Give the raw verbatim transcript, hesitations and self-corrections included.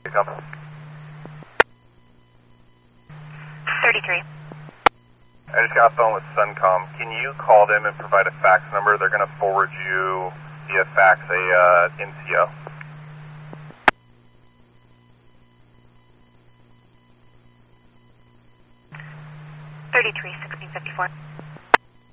Pick up. thirty-three. I just got off the phone with Suncom. Can you call them and provide a fax number? They're going to forward you via fax a uh, N C O. thirty-three, sixteen fifty-four.